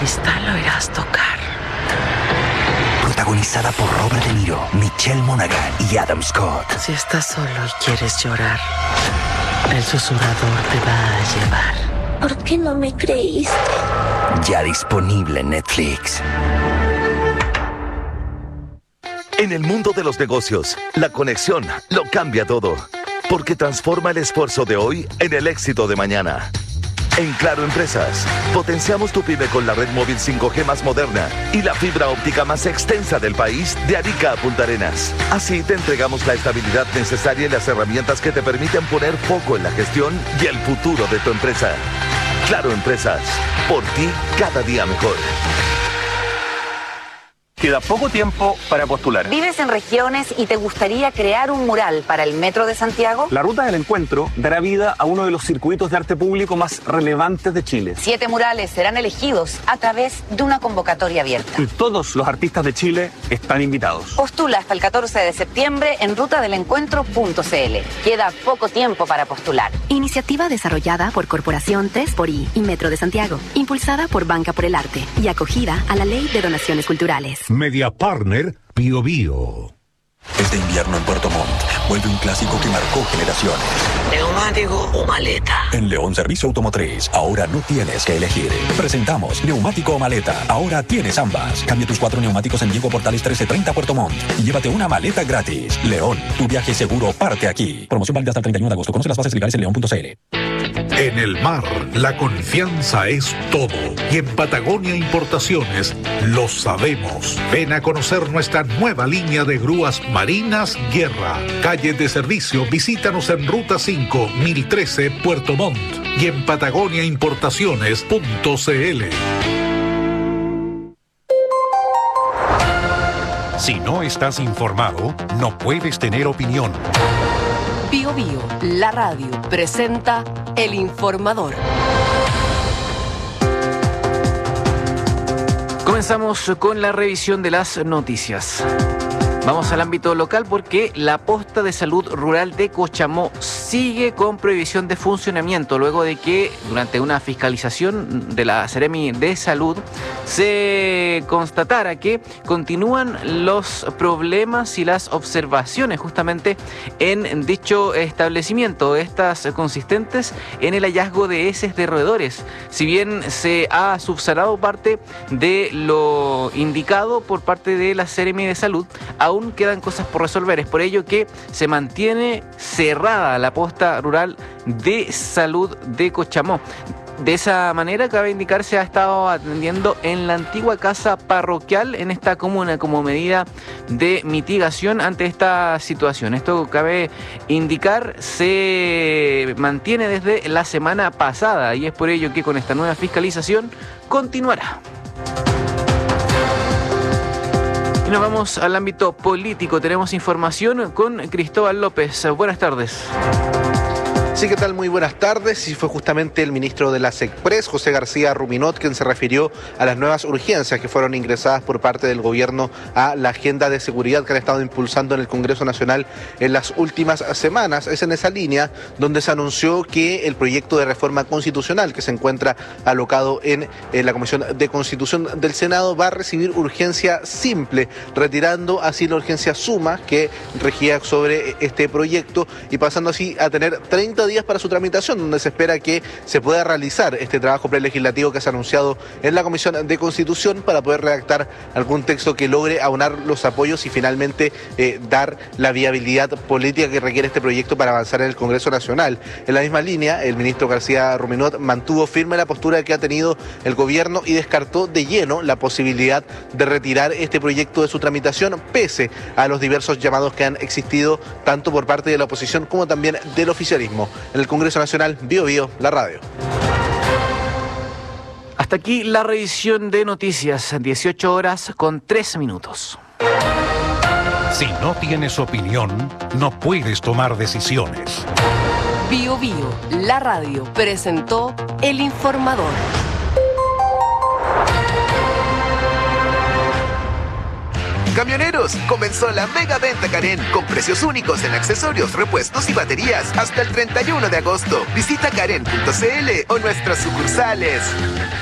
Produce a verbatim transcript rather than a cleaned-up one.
cristal oirás tocar. Protagonizada por Robert De Niro, Michelle Monaghan y Adam Scott. Si estás solo y quieres llorar, el susurrador te va a llevar. ¿Por qué no me creíste? Ya disponible en Netflix. En el mundo de los negocios, la conexión lo cambia todo, porque transforma el esfuerzo de hoy en el éxito de mañana. En Claro Empresas, potenciamos tu pyme con la red móvil cinco G más moderna y la fibra óptica más extensa del país de Arica a Punta Arenas. Así te entregamos la estabilidad necesaria y las herramientas que te permiten poner foco en la gestión y el futuro de tu empresa. Claro Empresas, por ti cada día mejor. Queda poco tiempo para postular. ¿Vives en regiones y te gustaría crear un mural para el Metro de Santiago? La Ruta del Encuentro dará vida a uno de los circuitos de arte público más relevantes de Chile. Siete murales serán elegidos a través de una convocatoria abierta. Y todos los artistas de Chile están invitados. Postula hasta el catorce de septiembre en ruta del encuentro punto c l. Queda poco tiempo para postular. Iniciativa desarrollada por Corporación tres por I y Metro de Santiago, impulsada por Banca por el Arte y acogida a la Ley de Donaciones Culturales. Media Partner Bio Bio. Este invierno en Puerto Montt vuelve un clásico que marcó generaciones. ¿Neumático o maleta? En León Servicio Automotriz, ahora no tienes que elegir. Presentamos neumático o maleta. Ahora tienes ambas. Cambia tus cuatro neumáticos en Diego Portales trece treinta Puerto Montt y llévate una maleta gratis. León, tu viaje seguro parte aquí. Promoción válida hasta el treinta y uno de agosto. Conoce las bases legales en león punto c l. En el mar, la confianza es todo. Y en Patagonia Importaciones lo sabemos. Ven a conocer nuestra nueva línea de grúas marinas Guerra. Calle de servicio, visítanos en Ruta cinco, mil trece, Puerto Montt. Y en patagonia importaciones punto c l. Si no estás informado, no puedes tener opinión. Bio Bio, la radio, presenta El Informador. Comenzamos con la revisión de las noticias. Vamos al ámbito local porque la posta de salud rural de Cochamó sigue con prohibición de funcionamiento luego de que durante una fiscalización de la Seremi de Salud se constatara que continúan los problemas y las observaciones justamente en dicho establecimiento, estas consistentes en el hallazgo de heces de roedores. Si bien se ha subsanado parte de lo indicado por parte de la Seremi de Salud, aún quedan cosas por resolver. Es por ello que se mantiene cerrada la posta rural de salud de Cochamó. De esa manera, cabe indicar, se ha estado atendiendo en la antigua casa parroquial en esta comuna como medida de mitigación ante esta situación. Esto cabe indicar, se mantiene desde la semana pasada y es por ello que con esta nueva fiscalización continuará. Y nos vamos al ámbito político. Tenemos información con Cristóbal López. Buenas tardes. Sí, ¿qué tal? Muy buenas tardes. Y fue justamente el ministro de la SECPRES, José García Ruminot, quien se refirió a las nuevas urgencias que fueron ingresadas por parte del gobierno a la agenda de seguridad que han estado impulsando en el Congreso Nacional en las últimas semanas. Es en esa línea donde se anunció que el proyecto de reforma constitucional que se encuentra alocado en, en la Comisión de Constitución del Senado va a recibir urgencia simple, retirando así la urgencia suma que regía sobre este proyecto y pasando así a tener treinta días para su tramitación, donde se espera que se pueda realizar este trabajo prelegislativo que se ha anunciado en la Comisión de Constitución para poder redactar algún texto que logre aunar los apoyos y finalmente eh, dar la viabilidad política que requiere este proyecto para avanzar en el Congreso Nacional. En la misma línea, el ministro García Ruminot mantuvo firme la postura que ha tenido el gobierno y descartó de lleno la posibilidad de retirar este proyecto de su tramitación, pese a los diversos llamados que han existido tanto por parte de la oposición como también del oficialismo. En el Congreso Nacional, Bio Bio, la radio. Hasta aquí la revisión de noticias, dieciocho horas con tres minutos. Si no tienes opinión, no puedes tomar decisiones. Bio Bio, la radio, presentó El Informador. Camioneros, comenzó la mega venta Karen con precios únicos en accesorios, repuestos y baterías hasta el treinta y uno de agosto. Visita karen punto c l o nuestras sucursales.